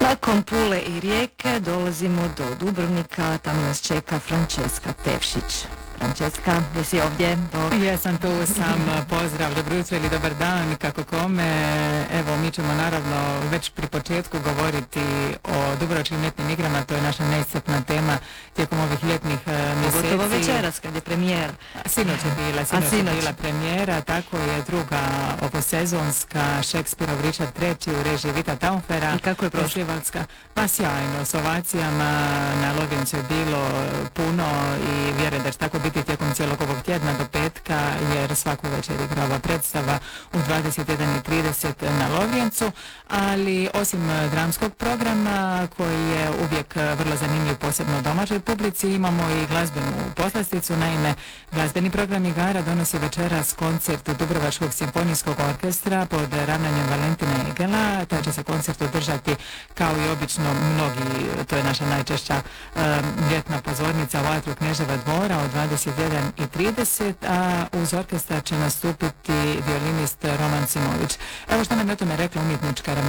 Hakom Pule i Rijeke dolazimo do Dubrovnika, tamo nas čeka Franceska Pevšić. Franceska, jesi ovdje? Jesam tu, sam pozdrav, dobro jutro ili dobar dan, kako kome. Evo, mi ćemo naravno već pri početku govoriti o dubrovačkim ljetnim igrama, to je naša neiscrpna tema tijekom ovih ljetnih mjeseci. Pogotovo večeras kad je premijer. Sinoć je bila premijera, tako je druga ovosezonska Šekspirov Richard III u režiji Vita Taufera. I kako je prošla? Pa sjajno, s ovacijama, na Lovrijencu je bilo puno i vjerujem da će tako biti tijekom cijelog ovog tjedna do petka, jer svaku večer igra ova predstava u 21:30 na Lovrijencu, ali osim dramskog programa koji je uvijek vrlo zanimljiv posebno domaćoj publici, imamo i glazbenu poslasticu. Naime, glazbeni program igara donosi večeras koncert Dubrovačkog simfonijskog orkestra pod ravnanjem Valentina Egela. Taj će se koncert održati kao i obično mnogi, to je naša najčešća ljetna pozornica u Atriju Kneževa dvora od 21:30, a uz orkestar će nastupiti violinist Roman Simović. Evo što nam je o tome rekla umjetnička